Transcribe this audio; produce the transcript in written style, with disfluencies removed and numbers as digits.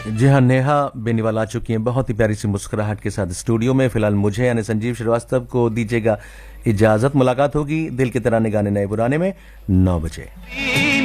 जी हाँ, नेहा बेनीवाल आ चुकी हैं बहुत ही प्यारी सी मुस्कुराहट के साथ स्टूडियो में। फिलहाल मुझे यानी संजीव श्रीवास्तव को दीजिएगा इजाजत। मुलाकात होगी दिल के तराने गाने नए पुराने में 9 बजे।